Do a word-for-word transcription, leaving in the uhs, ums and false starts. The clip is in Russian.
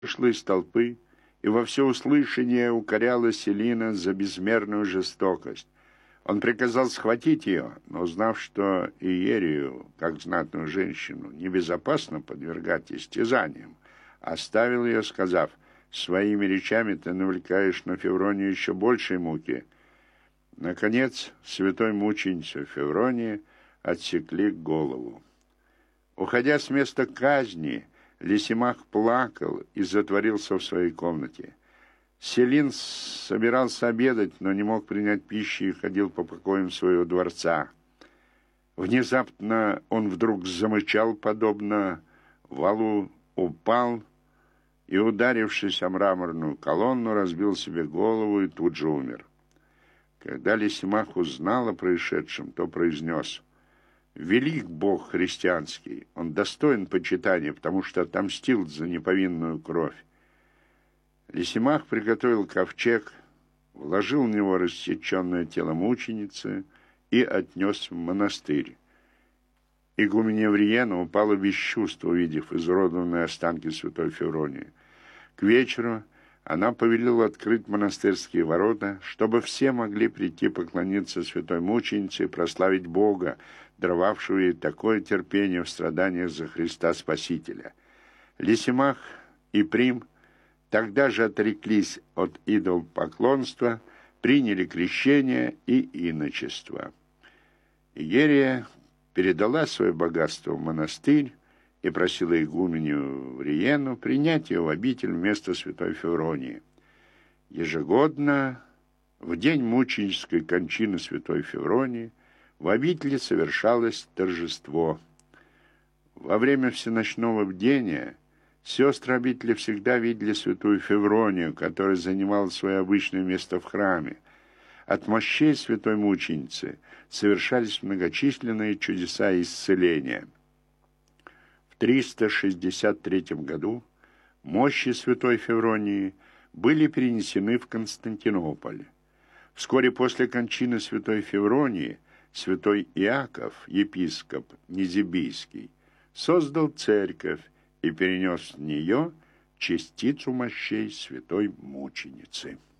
вышла из толпы и во всеуслышание укоряла Селина за безмерную жестокость. Он приказал схватить ее, но узнав, что Иерию, как знатную женщину, небезопасно подвергать истязаниям, оставил ее, сказав: «Своими речами ты навлекаешь на Февронию еще большей муки». Наконец, святой мученице Февронии отсекли голову. Уходя с места казни, Лисимах плакал и затворился в своей комнате. Селин собирался обедать, но не мог принять пищи и ходил по покоям своего дворца. Внезапно он вдруг замычал, подобно валу, упал и, ударившись о мраморную колонну, разбил себе голову и тут же умер. Когда Лисимах узнал о происшедшем, то произнес: «Велик Бог христианский, он достоин почитания, потому что отомстил за неповинную кровь». Лисимах приготовил ковчег, вложил в него рассеченное тело мученицы и отнес в монастырь. Игуменья Вриена упала без чувств, увидев изуродованные останки святой Февронии. К вечеру она повелела открыть монастырские ворота, чтобы все могли прийти поклониться святой мученице и прославить Бога, даровавшего ей такое терпение в страданиях за Христа Спасителя. Лисимах и Прим тогда же отреклись от идолопоклонства, приняли крещение и иночество. Иерия передала свое богатство в монастырь и просила игуменью Вриену принять ее в обитель вместо святой Февронии. Ежегодно, в день мученической кончины святой Февронии, в обители совершалось торжество. Во время всеночного бдения сестры обители всегда видели святую Февронию, которая занимала свое обычное место в храме. От мощей святой мученицы совершались многочисленные чудеса исцеления. В триста шестьдесят третьем году мощи святой Февронии были перенесены в Константинополь. Вскоре после кончины святой Февронии святой Иаков, епископ Низибийский, создал церковь и перенес в нее частицу мощей святой мученицы.